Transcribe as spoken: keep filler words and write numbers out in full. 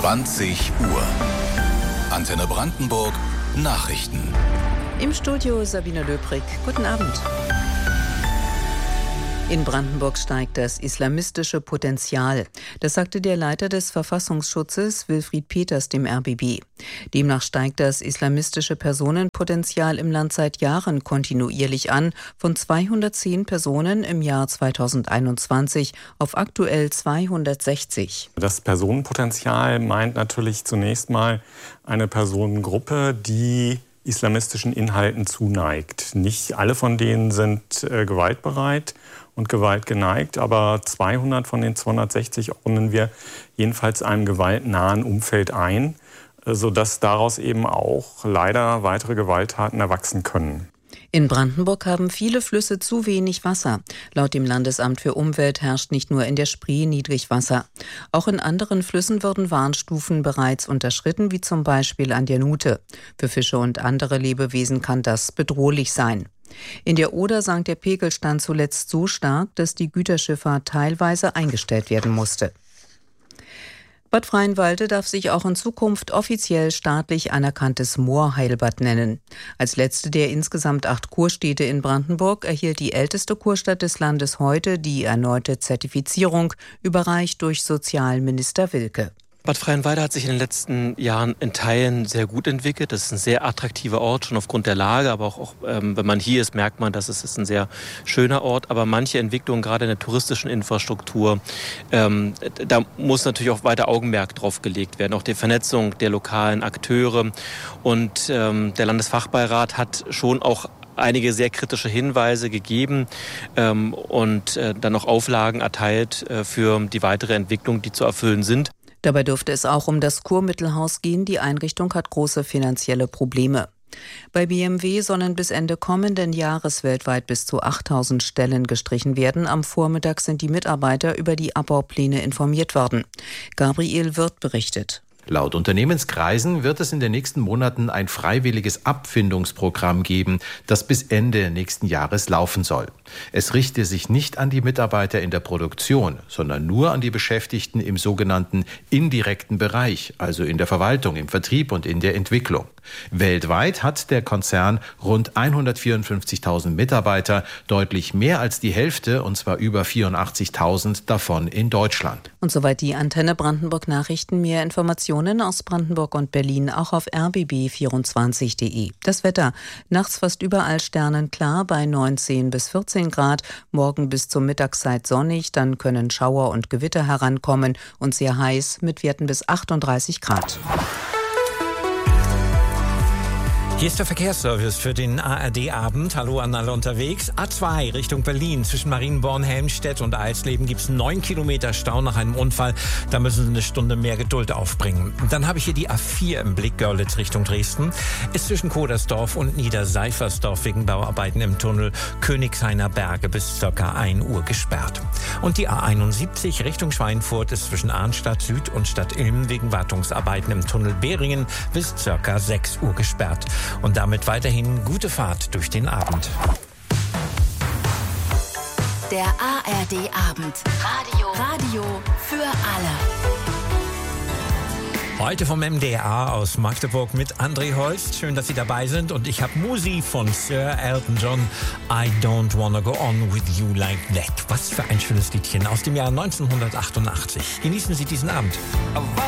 zwanzig Uhr. Antenne Brandenburg Nachrichten. Im Studio Sabine Löbrig. Guten Abend. In Brandenburg steigt das islamistische Potenzial. Das sagte der Leiter des Verfassungsschutzes, Wilfried Peters, dem R B B. Demnach steigt das islamistische Personenpotenzial im Land seit Jahren kontinuierlich an, von zweihundertzehn Personen im Jahr zweitausendeinundzwanzig auf aktuell zweihundertsechzig. Das Personenpotenzial meint natürlich zunächst mal eine Personengruppe, die islamistischen Inhalten zuneigt. Nicht alle von denen sind äh, gewaltbereit und gewaltgeneigt, aber zweihundert von den zweihundertsechzig ordnen wir jedenfalls einem gewaltnahen Umfeld ein, sodass daraus eben auch leider weitere Gewalttaten erwachsen können. In Brandenburg haben viele Flüsse zu wenig Wasser. Laut dem Landesamt für Umwelt herrscht nicht nur in der Spree Niedrigwasser. Auch in anderen Flüssen würden Warnstufen bereits unterschritten, wie zum Beispiel an der Nuthe. Für Fische und andere Lebewesen kann das bedrohlich sein. In der Oder sank der Pegelstand zuletzt so stark, dass die Güterschifffahrt teilweise eingestellt werden musste. Bad Freienwalde darf sich auch in Zukunft offiziell staatlich anerkanntes Moorheilbad nennen. Als letzte der insgesamt acht Kurstädte in Brandenburg erhielt die älteste Kurstadt des Landes heute die erneute Zertifizierung, überreicht durch Sozialminister Wilke. Bad Freienwalde hat sich in den letzten Jahren in Teilen sehr gut entwickelt. Das ist ein sehr attraktiver Ort, schon aufgrund der Lage. Aber auch, auch ähm, wenn man hier ist, merkt man, dass es ist ein sehr schöner Ort. Aber manche Entwicklungen, gerade in der touristischen Infrastruktur, ähm, da muss natürlich auch weiter Augenmerk drauf gelegt werden. Auch die Vernetzung der lokalen Akteure. Und ähm, der Landesfachbeirat hat schon auch einige sehr kritische Hinweise gegeben ähm, und äh, dann auch Auflagen erteilt äh, für die weitere Entwicklung, die zu erfüllen sind. Dabei dürfte es auch um das Kurmittelhaus gehen. Die Einrichtung hat große finanzielle Probleme. Bei B M W sollen bis Ende kommenden Jahres weltweit bis zu achttausend Stellen gestrichen werden. Am Vormittag sind die Mitarbeiter über die Abbaupläne informiert worden. Gabriel Wirth berichtet. Laut Unternehmenskreisen wird es in den nächsten Monaten ein freiwilliges Abfindungsprogramm geben, das bis Ende nächsten Jahres laufen soll. Es richte sich nicht an die Mitarbeiter in der Produktion, sondern nur an die Beschäftigten im sogenannten indirekten Bereich, also in der Verwaltung, im Vertrieb und in der Entwicklung. Weltweit hat der Konzern rund hundertvierundfünfzigtausend Mitarbeiter, deutlich mehr als die Hälfte, und zwar über vierundachtzigtausend davon in Deutschland. Und soweit die Antenne Brandenburg Nachrichten. Mehr Informationen aus Brandenburg und Berlin auch auf r b b vierundzwanzig punkt de. Das Wetter: Nachts fast überall sternenklar bei neunzehn bis vierzehn Grad. Morgen bis zur Mittagszeit sonnig, dann können Schauer und Gewitter herankommen und sehr heiß mit Werten bis achtunddreißig Grad. Hier ist der Verkehrsservice für den A R D-Abend. Hallo an alle unterwegs. A zwei Richtung Berlin. Zwischen Marienborn, Helmstedt und Eisleben gibt es neun Kilometer Stau nach einem Unfall. Da müssen Sie eine Stunde mehr Geduld aufbringen. Dann habe ich hier die A vier im Blick, Görlitz Richtung Dresden. Ist zwischen Kodersdorf und Niederseifersdorf wegen Bauarbeiten im Tunnel Königshainer Berge bis ca. ein Uhr gesperrt. Und die A einundsiebzig Richtung Schweinfurt ist zwischen Arnstadt Süd und Stadt Ilm wegen Wartungsarbeiten im Tunnel Behringen bis ca. sechs Uhr gesperrt. Und damit weiterhin gute Fahrt durch den Abend. Der A R D-Abend. Radio. Radio für alle. Heute vom M D R aus Magdeburg mit André Holst. Schön, dass Sie dabei sind. Und ich habe Musi von Sir Elton John. I don't wanna go on with you like that. Was für ein schönes Liedchen aus dem Jahr neunzehnhundertachtundachtzig. Genießen Sie diesen Abend.